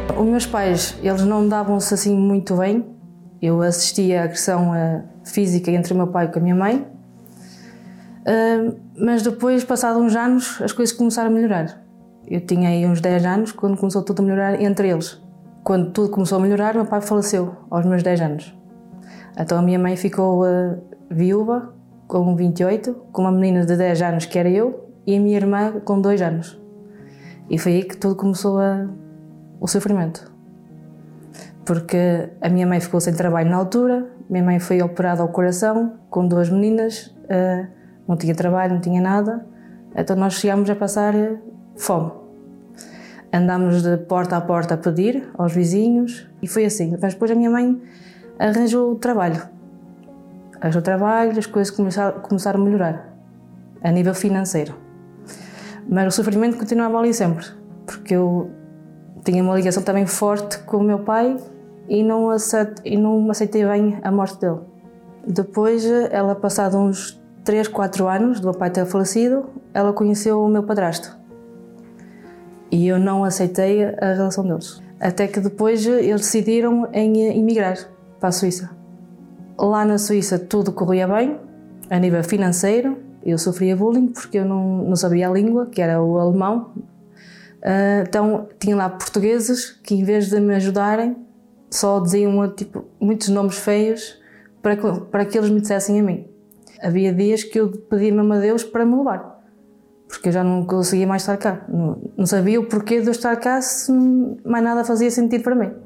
Os meus pais, eles não davam-se assim muito bem. Eu assistia à agressão física entre o meu pai e a minha mãe. Mas depois, passados uns anos, as coisas começaram a melhorar. Eu tinha aí uns 10 anos quando começou tudo a melhorar entre eles. Quando tudo começou a melhorar, meu pai faleceu aos meus 10 anos. Então a minha mãe ficou viúva, com 28, com uma menina de 10 anos que era eu e a minha irmã com 2 anos. E foi aí que tudo começou o sofrimento. Porque a minha mãe ficou sem trabalho na altura, minha mãe foi operada ao coração com 2 meninas, não tinha trabalho, não tinha nada, então nós chegámos a passar fome. Andámos de porta a porta a pedir aos vizinhos e foi assim. Mas depois a minha mãe arranjou trabalho. As coisas começaram a melhorar, a nível financeiro. Mas o sofrimento continuava ali sempre, porque eu tinha uma ligação também forte com o meu pai e não aceitei bem a morte dele. Depois, ela, passado uns 3, 4 anos do meu pai ter falecido, ela conheceu o meu padrasto. E eu não aceitei a relação deles. Até que depois eles decidiram em emigrar para a Suíça. Lá na Suíça tudo corria bem, a nível financeiro. Eu sofria bullying porque eu não sabia a língua, que era o alemão. Então tinha lá portugueses que, em vez de me ajudarem, só diziam muitos nomes feios para que eles me dissessem a mim. Havia dias que eu pedia mesmo a Deus para me levar, porque eu já não conseguia mais estar cá. Não sabia o porquê de eu estar cá se mais nada fazia sentido para mim.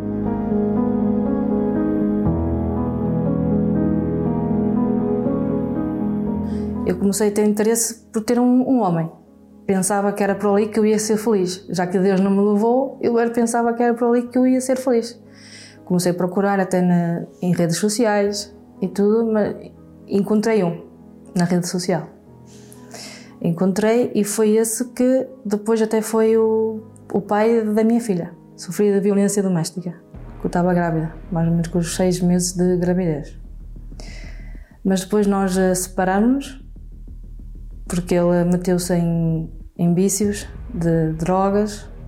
Eu comecei a ter interesse por ter um homem. Pensava que era por ali que eu ia ser feliz. Já que Deus não me levou, eu pensava que era por ali que eu ia ser feliz. Comecei a procurar até em redes sociais e tudo, mas encontrei na rede social. Encontrei e foi esse que depois até foi o pai da minha filha. Sofri de violência doméstica, que eu estava grávida, mais ou menos com os 6 meses de gravidez. Mas depois nós separámos-nos, porque ele meteu-se em vícios de drogas